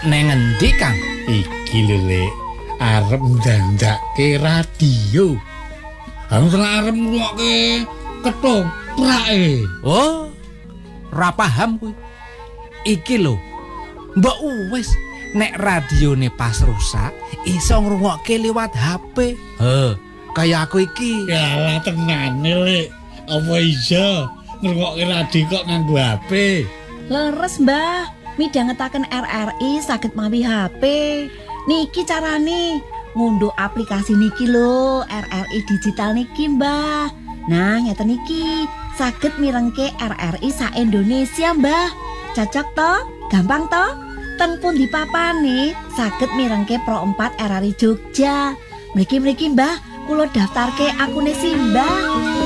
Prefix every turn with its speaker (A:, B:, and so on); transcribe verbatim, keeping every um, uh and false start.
A: Neng endi, Kang?
B: Iki lho, Lek. Arep ndandake radio. Aku arep ngrungokke ketoprak.
A: Oh, ora paham kuwi. Iki lho. Mbok wis nek radione pas rusak iso ngrungokke liwat H P. Heh, kaya aku iki.
B: Yalah tenane, Lek. Apa iso ngrungokke radio kok nganggo H P?
C: Leres, Mbah. Midhangetaken R R I saged mawi H P. Niki carane ngunduh aplikasi niki lho, R R I digital niki, Mbah. Nah, ngeten niki, saged mirengke R R I sa Indonesia, Mbah. Cocok to? Gampang to? Ten pundi papane saged mirengke Pro empat R R I Jogja. Mriki-mriki, Mbah, kula daftarke akune Simbah.